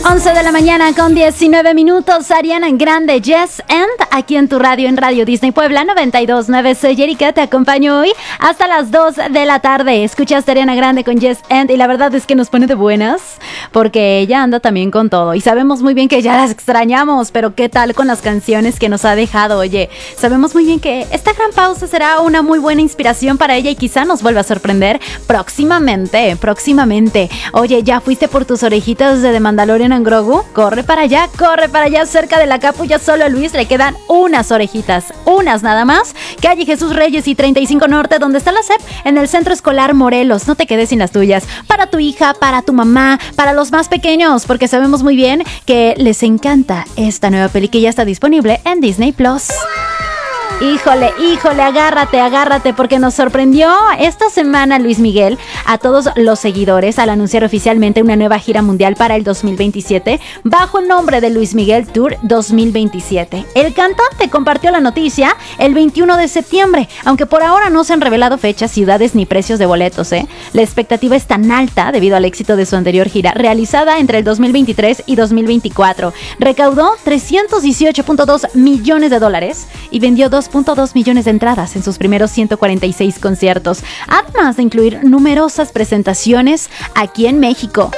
11 de la mañana con 19 minutos. Ariana Grande, Yes and, aquí en tu radio, en Radio Disney Puebla 92.9. Soy Erika, te acompaño hoy hasta las 2 de la tarde. Escuchaste a Ariana Grande con Yes and y la verdad es que nos pone de buenas porque ella anda también con todo y sabemos muy bien que ya las extrañamos, pero ¿qué tal con las canciones que nos ha dejado? Oye, sabemos muy bien que esta gran pausa será una muy buena inspiración para ella y quizá nos vuelva a sorprender próximamente. Oye, ¿ya fuiste por tus orejitas de The Mandalorian en Grogu? Corre para allá, cerca de la Capulla. Solo a Luis le quedan unas orejitas, unas nada más. Calle Jesús Reyes y 35 Norte, donde está la SEP, en el Centro Escolar Morelos. No te quedes sin las tuyas. Para tu hija, para tu mamá, para los más pequeños, porque sabemos muy bien que les encanta esta nueva peli que ya está disponible en Disney Plus. Híjole, agárrate, porque nos sorprendió esta semana Luis Miguel a todos los seguidores al anunciar oficialmente una nueva gira mundial para el 2027 bajo el nombre de Luis Miguel Tour 2027. El cantante compartió la noticia el 21 de septiembre, aunque por ahora no se han revelado fechas, ciudades ni precios de boletos. La expectativa es tan alta debido al éxito de su anterior gira, realizada entre el 2023 y 2024. Recaudó $318.2 millones y vendió 2.2 millones de entradas en sus primeros 146 conciertos, además de incluir numerosas presentaciones aquí en México.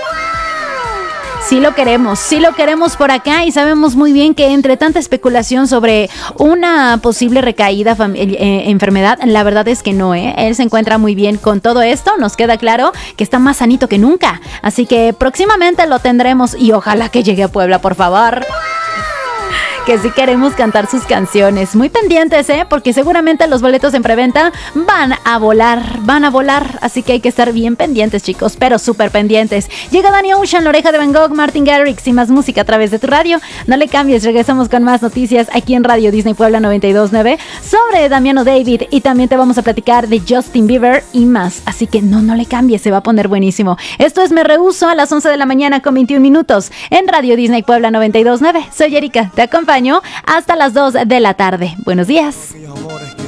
Sí lo queremos por acá y sabemos muy bien que entre tanta especulación sobre una posible recaída enfermedad, la verdad es que no, él se encuentra muy bien con todo esto, nos queda claro que está más sanito que nunca, así que próximamente lo tendremos y ojalá que llegue a Puebla, por favor. Que sí queremos cantar sus canciones. Muy pendientes, porque seguramente los boletos en preventa van a volar. Así que hay que estar bien pendientes, chicos, pero súper pendientes. Llega Danny Ocean, La Oreja de Van Gogh, Martin Garrix y más música a través de tu radio. No le cambies, regresamos con más noticias aquí en Radio Disney Puebla 92.9 sobre Damiano David y también te vamos a platicar de Justin Bieber y más. Así que no le cambies, se va a poner buenísimo. Esto es Me Rehuso a las 11 de la mañana con 21 minutos en Radio Disney Puebla 92.9. Soy Erika, te acompaño hasta las 2 de la tarde. Buenos días.